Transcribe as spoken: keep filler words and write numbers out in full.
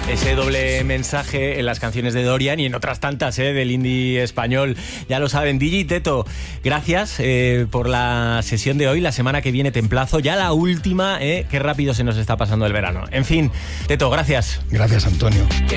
Ese doble mensaje en las canciones de Dorian y en otras tantas eh, del indie español. Ya lo saben. D J Teto, gracias eh, por la sesión de hoy. La semana que viene te emplazo. Ya la última, eh, qué rápido se nos está pasando el verano. En fin, Teto, gracias. Gracias, Antonio.